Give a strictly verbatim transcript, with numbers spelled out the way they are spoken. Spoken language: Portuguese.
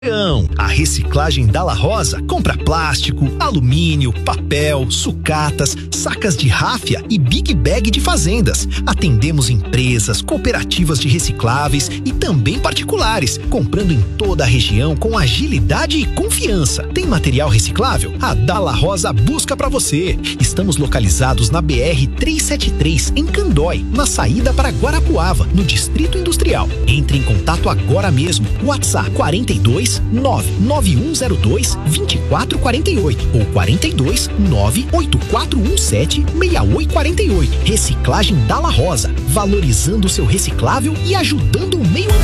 A reciclagem Dalla Rosa compra plástico, alumínio, papel, sucatas, sacas de ráfia e big bag de fazendas. Atendemos empresas, cooperativas de recicláveis e também particulares, comprando em toda a região com agilidade e confiança. Tem material reciclável? A Dalla Rosa busca para você. Estamos localizados na B R trezentos e setenta e três, em Candói, na saída para Guarapuava, no Distrito Industrial. Entre em contato agora mesmo. WhatsApp quarenta e dois nove nove um zero dois dois quatro quatro oito ou quarenta e dois nove oito quatro um sete seis oito quatro oito. Reciclagem Dalla Rosa, valorizando o seu reciclável e ajudando o meio ambiente.